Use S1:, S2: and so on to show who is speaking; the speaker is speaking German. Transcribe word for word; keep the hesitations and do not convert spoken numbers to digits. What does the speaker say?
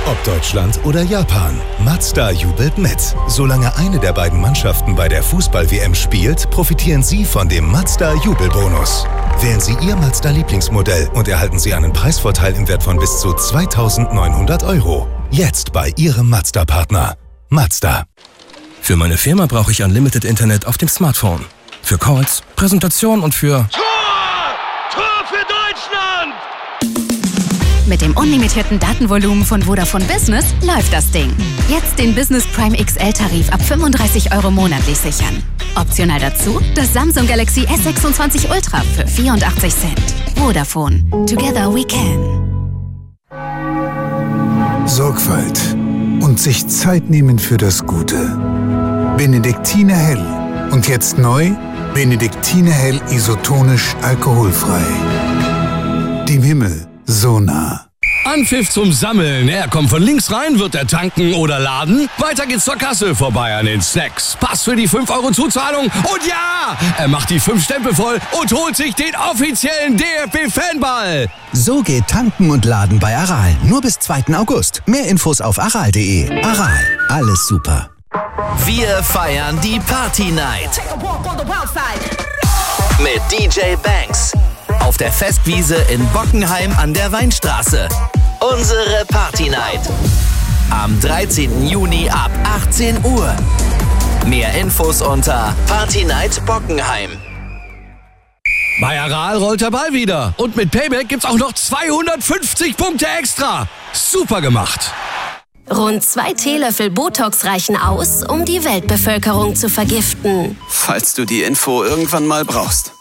S1: Ob Deutschland oder Japan, Mazda jubelt mit. Solange eine der beiden Mannschaften bei der Fußball-W M spielt, profitieren Sie von dem Mazda-Jubelbonus. Wählen Sie Ihr Mazda-Lieblingsmodell und erhalten Sie einen Preisvorteil im Wert von bis zu zweitausendneunhundert Euro. Jetzt bei Ihrem Mazda-Partner. Mazda.
S2: Für meine Firma brauche ich Unlimited Internet auf dem Smartphone. Für Calls, Präsentation und für...
S3: Tor! Tor für Deutschland!
S4: Mit dem unlimitierten Datenvolumen von Vodafone Business läuft das Ding. Jetzt den Business Prime X L-Tarif ab fünfunddreißig Euro monatlich sichern. Optional dazu das Samsung Galaxy S sechsundzwanzig Ultra für vierundachtzig Cent. Vodafone. Together we can.
S5: Sorgfalt und sich Zeit nehmen für das Gute. Benediktiner Hell. Und jetzt neu, Benediktiner Hell isotonisch alkoholfrei. Dem Himmel so nah.
S6: Anpfiff zum Sammeln. Er kommt von links rein, wird er tanken oder laden. Weiter geht's zur Kasse, vorbei an den Snacks. Pass für die fünf Euro Zuzahlung. Und ja, er macht die fünf Stempel voll und holt sich den offiziellen D F B-Fanball.
S7: So geht tanken und laden bei Aral. Nur bis zweiten August. Mehr Infos auf aral punkt de. Aral, alles super.
S8: Wir feiern die Party Night mit D J Banks auf der Festwiese in Bockenheim an der Weinstraße. Unsere Party Night am dreizehnten Juni ab achtzehn Uhr. Mehr Infos unter Party Night Bockenheim.
S6: Bei Aral rollt der Ball wieder. Und mit Payback gibt's auch noch zweihundertfünfzig Punkte extra. Super gemacht.
S9: Rund zwei Teelöffel Botox reichen aus, um die Weltbevölkerung zu vergiften.
S10: Falls du die Info irgendwann mal brauchst.